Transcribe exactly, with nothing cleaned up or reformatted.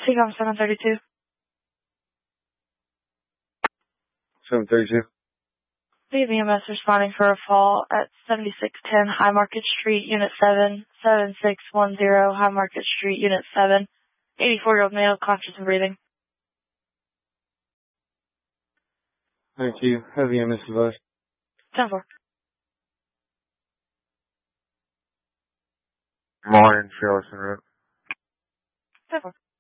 Seacom seven thirty-two. seven thirty-two. Leave E M S responding for a fall at seventy-six ten High Market Street, Unit seven, seven six one zero High Market Street, Unit seven. eighty-four-year-old male, conscious and breathing. Thank you. Have E M S advised. ten four. Morning, Charleston Road. ten four.